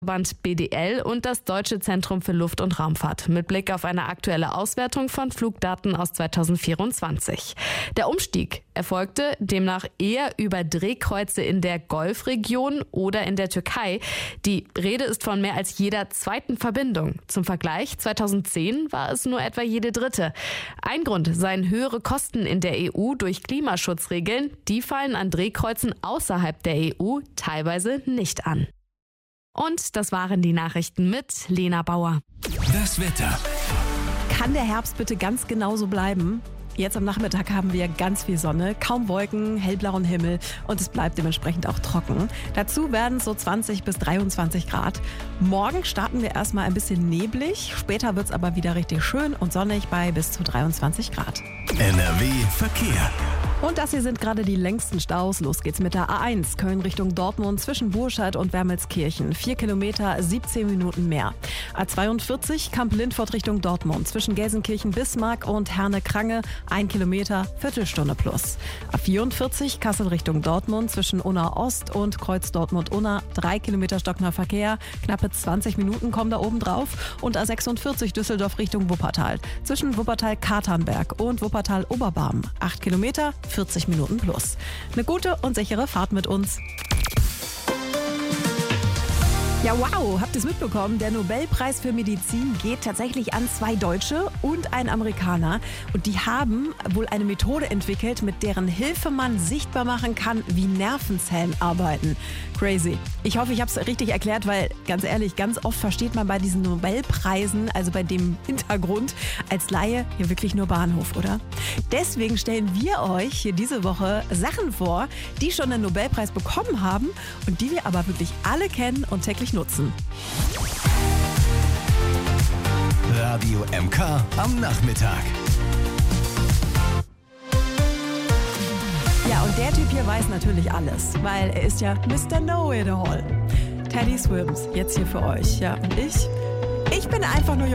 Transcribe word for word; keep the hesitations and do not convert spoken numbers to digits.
Bund B D L und das Deutsche Zentrum für Luft- und Raumfahrt mit Blick auf eine aktuelle Auswertung von Flugdaten aus zweitausendvierundzwanzig. Der Umstieg erfolgte demnach eher über Drehkreuze in der Golfregion oder in der Türkei. Die Rede ist von mehr als jeder zweiten Verbindung. Zum Vergleich, zweitausendzehn war es nur etwa jede dritte. Ein Grund seien höhere Kosten in der E U durch Klimaschutzregeln. Die fallen an Drehkreuzen außerhalb der E U teilweise nicht an. Und das waren die Nachrichten mit Lena Bauer. Das Wetter. Kann der Herbst bitte ganz genauso bleiben? Jetzt am Nachmittag haben wir ganz viel Sonne, kaum Wolken, hellblauen Himmel und es bleibt dementsprechend auch trocken. Dazu werden es so zwanzig bis dreiundzwanzig Grad. Morgen starten wir erstmal ein bisschen neblig, später wird es aber wieder richtig schön und sonnig bei bis zu dreiundzwanzig Grad. N R W Verkehr. Und das hier sind gerade die längsten Staus. Los geht's mit der A eins, Köln Richtung Dortmund zwischen Burscheid und Wermelskirchen. Vier Kilometer, siebzehn Minuten mehr. A zweiundvierzig, Kamp-Lindfort Richtung Dortmund zwischen Gelsenkirchen-Bismarck und Herne-Krange. Ein Kilometer, Viertelstunde plus. A vierundvierzig, Kassel Richtung Dortmund zwischen Unna Ost und Kreuz Dortmund-Unna. Drei Kilometer stockender Verkehr. Knappe zwanzig Minuten kommen da oben drauf. Und A sechsundvierzig, Düsseldorf Richtung Wuppertal zwischen Wuppertal-Katernberg und Wuppertal-Oberbarm. Acht Kilometer, vierzig Minuten plus. Eine gute und sichere Fahrt mit uns. Ja, wow, habt ihr es mitbekommen? Der Nobelpreis für Medizin geht tatsächlich an zwei Deutsche und einen Amerikaner. Und die haben wohl eine Methode entwickelt, mit deren Hilfe man sichtbar machen kann, wie Nervenzellen arbeiten. Crazy. Ich hoffe, ich habe es richtig erklärt, weil ganz ehrlich, ganz oft versteht man bei diesen Nobelpreisen, also bei dem Hintergrund, als Laie hier wirklich nur Bahnhof, oder? Deswegen stellen wir euch hier diese Woche Sachen vor, die schon einen Nobelpreis bekommen haben und die wir aber wirklich alle kennen und täglich nutzen. Radio M K am Nachmittag. Ja, und der Typ hier weiß natürlich alles, weil er ist ja Mister Know-it-all. Teddy Swims, jetzt hier für euch. Ja, und ich? Ich bin einfach nur